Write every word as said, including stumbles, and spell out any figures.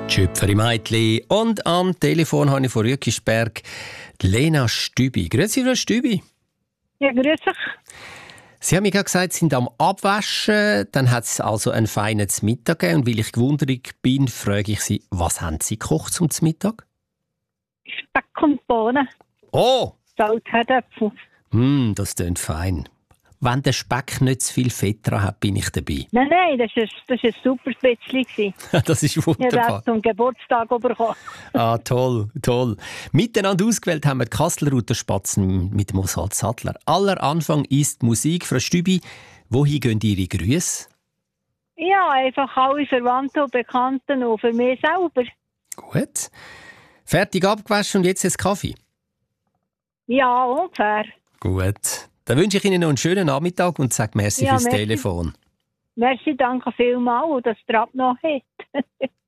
Schöpferi Meitli. Und am Telefon habe ich von Rückisberg Lena Stübi. Grüezi, Frau Stübi. Ja, grüß dich. Sie haben mir gerade gesagt, Sie sind am Abwaschen. Dann hat es also einen feinen Mittag gegeben. Und weil ich gewundert bin, frage ich Sie, was haben Sie gekocht zum Mittag? Speck und Bohnen. Oh! Salzherdöpfel. Hm, das klingt fein. Wenn der Speck nicht zu viel Fett dran hat, bin ich dabei. Nein, nein, das war das ein super Spätzli. Das ist Ich habe wunderbar. das zum Geburtstag bekommen. Ah, toll, toll. Miteinander ausgewählt haben wir die Kastelruther Spatzen mit dem Oswald Sattler. Aller Anfang ist Musik. Frau Stübi, wohin gehen Ihre Grüße? Ja, einfach alle Verwandten und Bekannten und für mich selber. Gut. Fertig abgewaschen und jetzt ein Kaffee? Ja, ungefähr. Gut. Dann wünsche ich Ihnen noch einen schönen Nachmittag und sage merci Ja, fürs merci. Telefon. Merci, danke vielmals, dass ihr abgenommen habt.